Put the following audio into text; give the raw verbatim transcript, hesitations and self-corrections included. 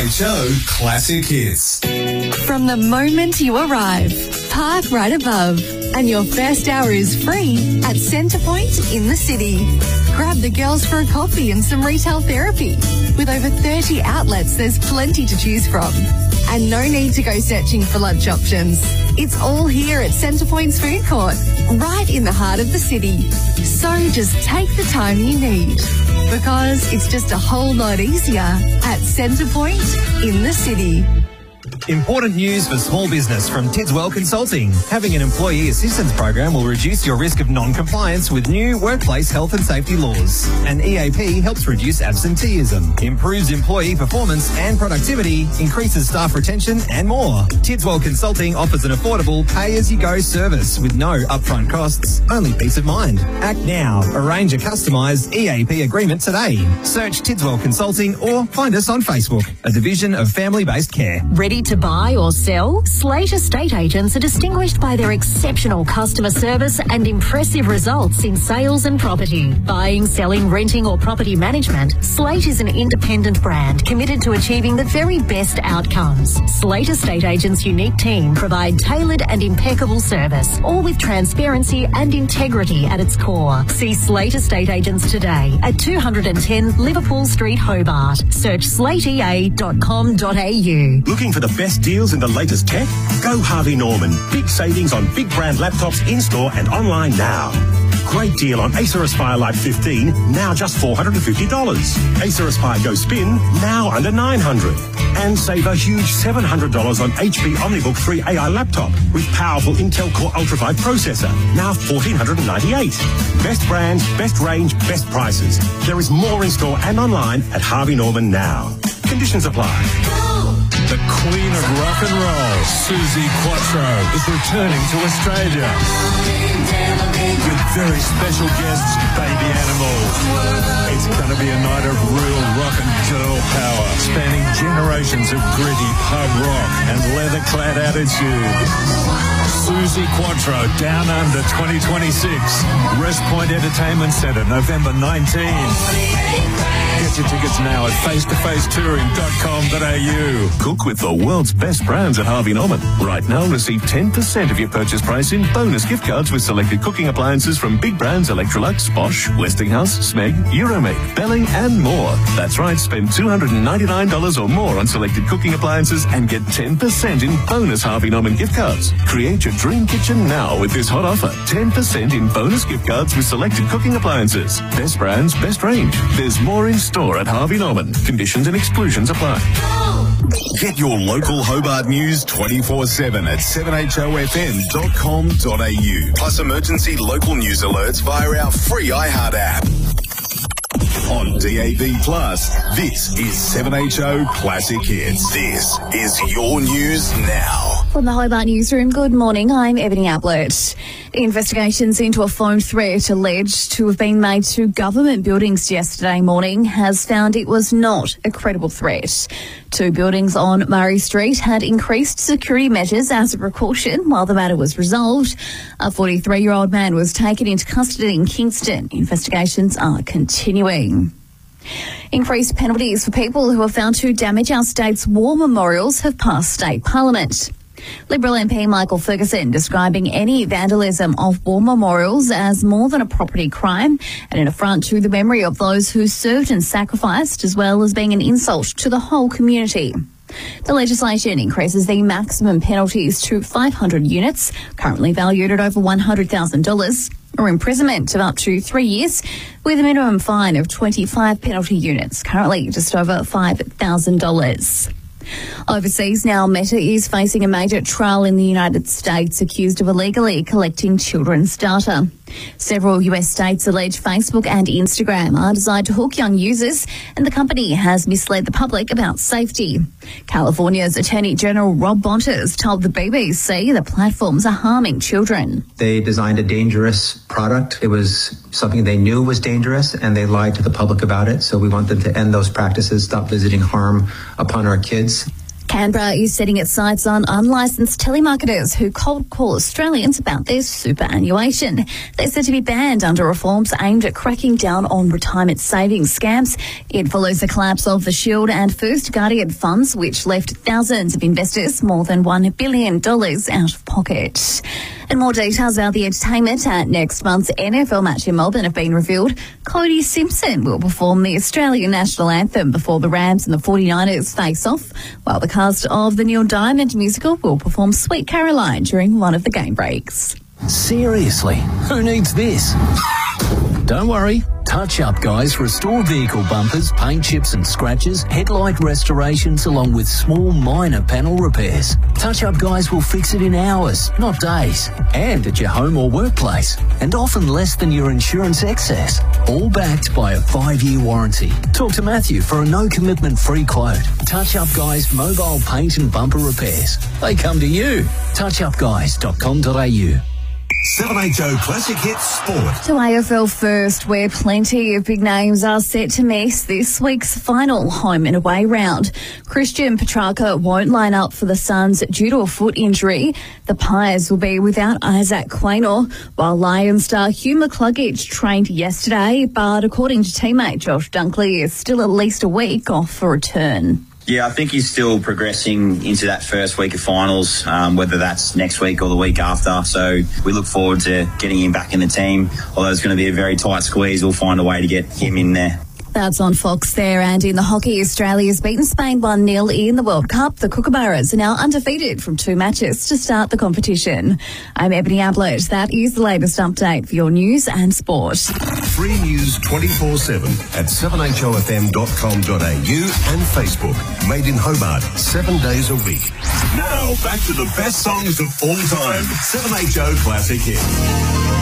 H O Classic Hits. From the moment you arrive, park right above, and your first hour is free at Centrepoint in the city. Grab the girls for a coffee and some retail therapy. With over thirty outlets, there's plenty to choose from. And no need to go searching for lunch options. It's all here at Centrepoint's food court, right in the heart of the city. So just take the time you need, because it's just a whole lot easier at Centrepoint in the city. Important news for small business from Tidswell Consulting. Having an employee assistance program will reduce your risk of non-compliance with new workplace health and safety laws. And E A P helps reduce absenteeism, improves employee performance and productivity, increases staff retention and more. Tidswell Consulting offers an affordable pay-as-you-go service with no upfront costs, only peace of mind. Act now. Arrange a customised E A P agreement today. Search Tidswell Consulting or find us on Facebook, a division of Family-Based Care. Ready to buy or sell? Slate Estate Agents are distinguished by their exceptional customer service and impressive results in sales and property. Buying, selling, renting or property management, Slate is an independent brand committed to achieving the very best outcomes. Slate Estate Agents' unique team provide tailored and impeccable service, all with transparency and integrity at its core. See Slate Estate Agents today at two ten Liverpool Street, Hobart. Search slate e a dot com dot a u. Looking for the best deals in the latest tech? Go Harvey Norman. Big savings on big brand laptops in-store and online now. Great deal on Acer Aspire Lite fifteen, now just four hundred fifty dollars. Acer Aspire Go Spin, now under nine hundred dollars. And save a huge seven hundred dollars on H P OmniBook three A I laptop with powerful Intel Core Ultra five processor, now one thousand four hundred ninety-eight dollars. Best brands, best range, best prices. There is more in-store and online at Harvey Norman now. Conditions apply. The Queen of Rock and Roll, Suzi Quatro, is returning to Australia with very special guests, Baby Animal. It's going to be a night of real rock and girl power, spanning generations of gritty pub rock and leather-clad attitude. Suzi Quatro, Down Under twenty twenty-six, West Point Entertainment Centre, November nineteenth. Get your tickets now at face to face touring dot com dot a u. Cook with the world's best brands at Harvey Norman. Right now, receive ten percent of your purchase price in bonus gift cards with selected cooking appliances from big brands Electrolux, Bosch, Westinghouse, Smeg, Euromate, Belling and more. That's right, spend two hundred ninety-nine dollars or more on selected cooking appliances and get ten percent in bonus Harvey Norman gift cards. Create your dream kitchen now with this hot offer. ten percent in bonus gift cards with selected cooking appliances. Best brands, best range. There's more in store at Harvey Norman. Conditions and exclusions apply. Get your local Hobart news twenty-four seven at seven h o f m dot com dot a u. Plus emergency local news alerts via our free iHeart app. On D A B Plus, this is seven H O Classic Hits. This is your news now. From the Hobart Newsroom, good morning. I'm Ebony Ablett. Investigations into a phone threat alleged to have been made to government buildings yesterday morning has found it was not a credible threat. Two buildings on Murray Street had increased security measures as a precaution while the matter was resolved. A forty-three-year-old man was taken into custody in Kingston. Investigations are continuing. Increased penalties for people who are found to damage our state's war memorials have passed state parliament. Liberal M P Michael Ferguson describing any vandalism of war memorials as more than a property crime and an affront to the memory of those who served and sacrificed, as well as being an insult to the whole community. The legislation increases the maximum penalties to five hundred units, currently valued at over one hundred thousand dollars, or imprisonment of up to three years, with a minimum fine of twenty-five penalty units, currently just over five thousand dollars. Overseas now, Meta is facing a major trial in the United States, accused of illegally collecting children's data. Several U S states allege Facebook and Instagram are designed to hook young users, and the company has misled the public about safety. California's Attorney General Rob Bontas told the B B C the platforms are harming children. They designed a dangerous product. It was something they knew was dangerous, and they lied to the public about it. So we want them to end those practices, stop visiting harm upon our kids. Canberra is setting its sights on unlicensed telemarketers who cold call Australians about their superannuation. They're said to be banned under reforms aimed at cracking down on retirement savings scams. It follows the collapse of the Shield and First Guardian funds, which left thousands of investors more than one billion dollars out of pocket. And more details about the entertainment at next month's N F L match in Melbourne have been revealed. Cody Simpson will perform the Australian national anthem before the Rams and the forty-niners face off, while the cast of the Neil Diamond musical will perform Sweet Caroline during one of the game breaks. Seriously, who needs this? Don't worry. Touch Up Guys restore vehicle bumpers, paint chips and scratches, headlight restorations along with small minor panel repairs. Touch Up Guys will fix it in hours, not days, and at your home or workplace, and often less than your insurance excess. All backed by a five-year warranty. Talk to Matthew for a no-commitment free quote. Touch Up Guys mobile paint and bumper repairs. They come to you. touch up guys dot com dot a u. seven H O Classic Hits Sport. To A F L first, where plenty of big names are set to miss this week's final home and away round. Christian Petrarca won't line up for the Suns due to a foot injury. The Pies will be without Isaac Quaynor, while Lions star Hugh McCluggage trained yesterday, but according to teammate Josh Dunkley, is still at least a week off for return. Yeah, I think he's still progressing into that first week of finals, um, whether that's next week or the week after. So we look forward to getting him back in the team. Although it's going to be a very tight squeeze, we'll find a way to get him in there. That's on Fox there. And in the hockey, Australia's beaten Spain one nil in the World Cup. The Kookaburras are now undefeated from two matches to start the competition. I'm Ebony Ablett. That is the latest update for your news and sport. Free news twenty-four seven at seven h o f m dot com dot a u and Facebook. Made in Hobart, seven days a week. Now, back to the best songs of all time. seven H O Classic Hits.